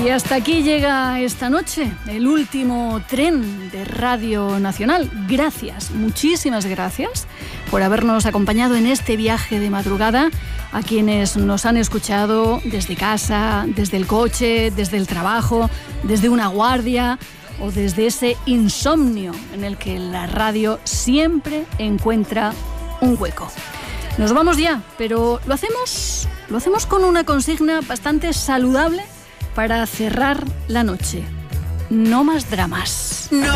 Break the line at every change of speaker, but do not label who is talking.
Y hasta aquí llega esta noche el último tren de Radio Nacional. Gracias, muchísimas gracias por habernos acompañado en este viaje de madrugada, a quienes nos han escuchado desde casa, desde el coche, desde el trabajo, desde una guardia o desde ese insomnio en el que la radio siempre encuentra un hueco. Nos vamos ya, pero lo hacemos con una consigna bastante saludable para cerrar la noche. No más dramas.
No